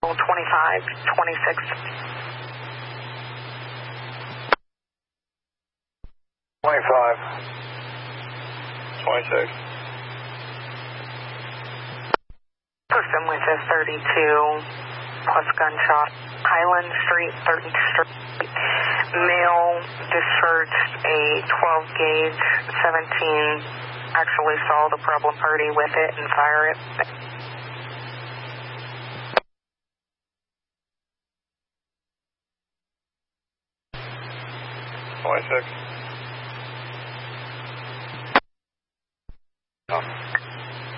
25, 26. 25, 26. Person with a 32 plus gunshot. Highland Street, 3rd Street. Male discharged a 12 gauge 17. Actually saw the problem party with it and fire it. 26.